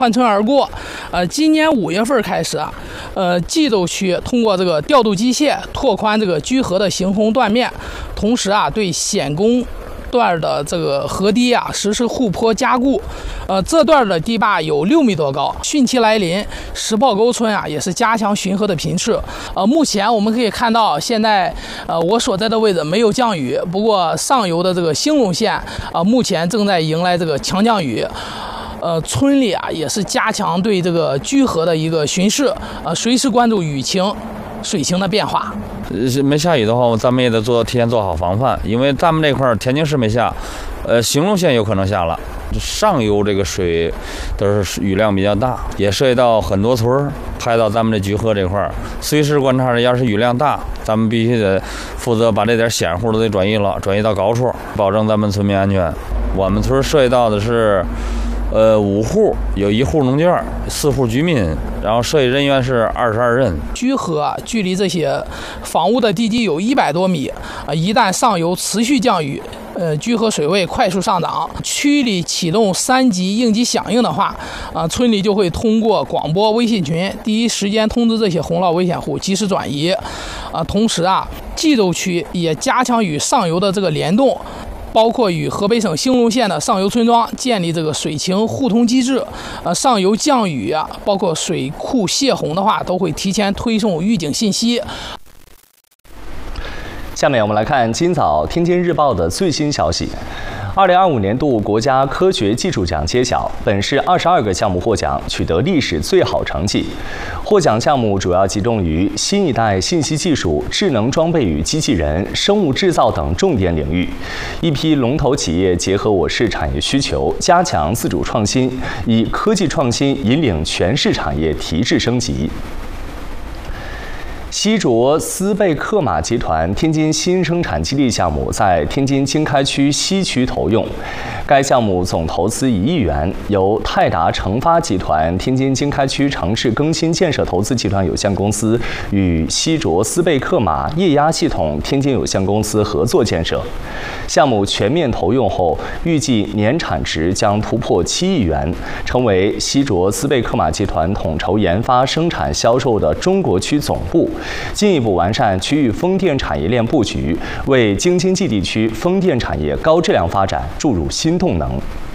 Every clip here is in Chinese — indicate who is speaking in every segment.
Speaker 1: 穿城而过。今年5月份开始啊，冀州区通过这个调度机械拓宽这个居河的行洪断面，同时啊，对显公段的这个河堤啊实施护坡加固。这段的堤坝有6米多高。汛期来临，石炮沟村啊也是加强巡河的频次。目前我们可以看到，现在我所在的位置没有降雨，不过上游的这个兴隆县目前正在迎来这个强降雨。村里啊也是加强对这个居河的一个巡视，随时关注雨情、水情的变化。
Speaker 2: 没下雨的话，咱们也得提前做好防范，因为咱们这块天津市没下，兴隆县有可能下了。上游这个水都是雨量比较大，也涉及到很多村排到咱们这居河这块，随时观察着，要是雨量大，咱们必须得负责把这点险户都得转移到高处，保证咱们村民安全。我们村涉及到的是5户，有1户农眷，4户居民，然后涉及人员是22人。
Speaker 1: 居河距离这些房屋的地基有100多米，一旦上游持续降雨，居河水位快速上涨，区里启动3级应急响应的话，村里就会通过广播微信群第一时间通知这些洪涝危险户及时转移。同时啊，冀州区也加强与上游的这个联动。包括与河北省兴隆县的上游村庄建立这个水情互通机制，上游降雨啊，包括水库泄洪的话，都会提前推送预警信息。
Speaker 3: 下面我们来看今早《天津日报》的最新消息。2025年度国家科学技术奖揭晓，本市22个项目获奖，取得历史最好成绩。获奖项目主要集中于新一代信息技术、智能装备与机器人、生物制造等重点领域。一批龙头企业结合我市产业需求，加强自主创新，以科技创新引领全市产业提质升级。西卓斯贝克马集团天津新生产基地项目在天津经开区西区投用，该项目总投资1亿元，由泰达成发集团天津经开区城市更新建设投资集团有限公司与西卓斯贝克马液压系统天津有限公司合作建设。项目全面投用后，预计年产值将突破7亿元，成为西卓斯贝克马集团统筹研发、生产、销售的中国区总部。进一步完善区域风电产业链布局，为京津冀地区风电产业高质量发展注入新动能。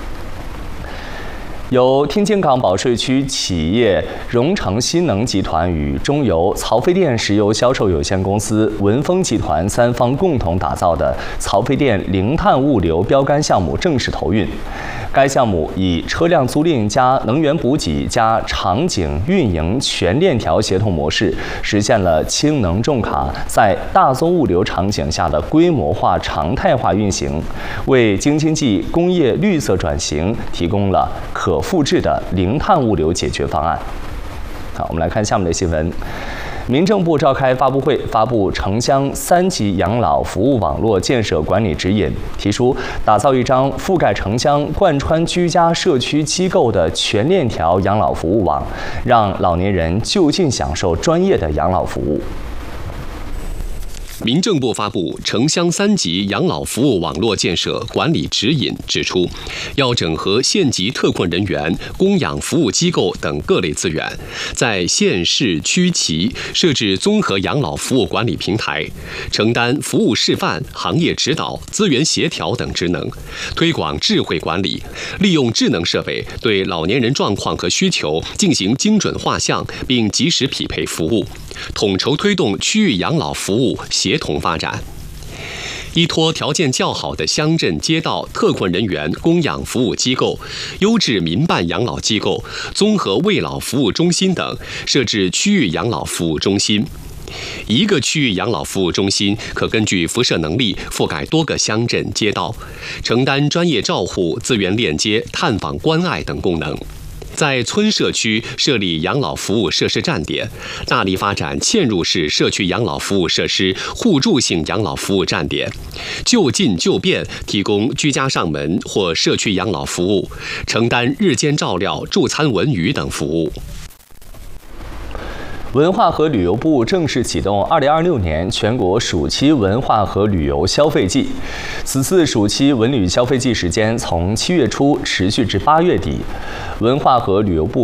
Speaker 3: 由天津港保税区企业荣成新能集团与中油、曹妃甸石油销售有限公司、文峰集团3方共同打造的曹妃甸零碳物流标杆项目正式投运。该项目以车辆租赁加能源补给加场景运营全链条协同模式，实现了氢能重卡在大宗物流场景下的规模化、常态化运行，为京津冀工业绿色转型提供了可复制的零碳物流解决方案。好，我们来看下面的新闻。民政部召开发布会，发布城乡3级养老服务网络建设管理指引，提出打造一张覆盖城乡、贯穿居家社区机构的全链条养老服务网，让老年人就近享受专业的养老服务。
Speaker 4: 民政部发布城乡3级养老服务网络建设管理指引，指出，要整合县级特困人员、供养服务机构等各类资源，在县市区级设置综合养老服务管理平台，承担服务示范、行业指导、资源协调等职能，推广智慧管理，利用智能设备对老年人状况和需求进行精准画像，并及时匹配服务，统筹推动区域养老服务协同发展。依托条件较好的乡镇街道特困人员供养服务机构、优质民办养老机构、综合慰老服务中心等，设置区域养老服务中心。一个区域养老服务中心可根据辐射能力覆盖多个乡镇街道，承担专业照护、资源链接、探访关爱等功能。在村社区设立养老服务设施站点，大力发展嵌入式社区养老服务设施互助性养老服务站点，就近就便提供居家上门或社区养老服务，承担日间照料、助餐文娱等服务。
Speaker 3: 文化和旅游部正式启动2026年全国暑期文化和旅游消费季。此次暑期文旅消费季时间从7月初持续至8月底。文化和旅游部